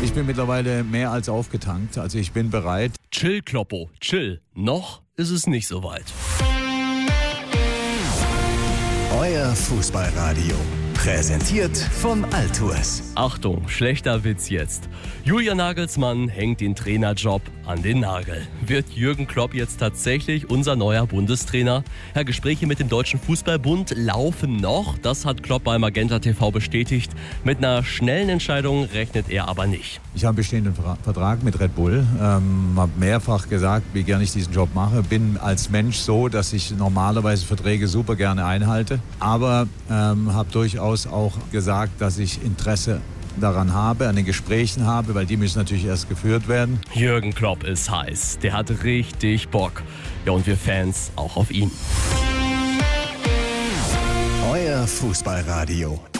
Ich bin mittlerweile mehr als aufgetankt, also ich bin bereit. Chill, Kloppo, chill. Noch ist es nicht so weit. Euer Fußballradio. Präsentiert von Altours. Achtung, schlechter Witz jetzt. Julian Nagelsmann hängt den Trainerjob an den Nagel. Wird Jürgen Klopp jetzt tatsächlich unser neuer Bundestrainer? Ja, Gespräche mit dem Deutschen Fußballbund laufen noch. Das hat Klopp bei Magenta TV bestätigt. Mit einer schnellen Entscheidung rechnet er aber nicht. Ich habe einen bestehenden Vertrag mit Red Bull, habe mehrfach gesagt, wie gerne ich diesen Job mache. Bin als Mensch so, dass ich normalerweise Verträge super gerne einhalte, aber habe durchaus auch gesagt, dass ich Interesse daran habe, an den Gesprächen habe, weil die müssen natürlich erst geführt werden. Jürgen Klopp ist heiß. Der hat richtig Bock. Ja, und wir Fans auch auf ihn. Euer Fußballradio.